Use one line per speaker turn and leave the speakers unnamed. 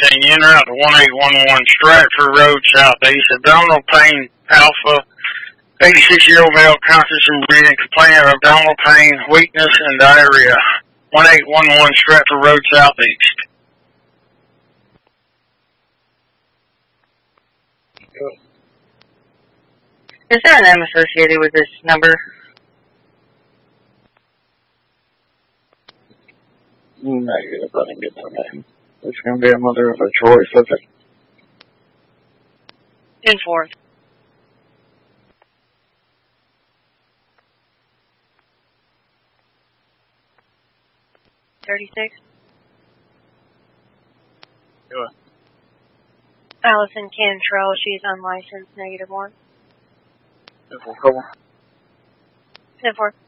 17, in route to 1811 Stratford Road Southeast. Abdominal pain, Alpha. 86-year-old male, conscious and breathing, complaining of abdominal pain, weakness, and diarrhea. 1811 Stratford Road Southeast.
Is there an M associated with this number?
Negative, I didn't get the name. It's going to be a mother of a Troy Suffolk.
10-4. $36.
Go ahead.
Allison Cantrell, she's unlicensed, -1.
10-4.
10-4.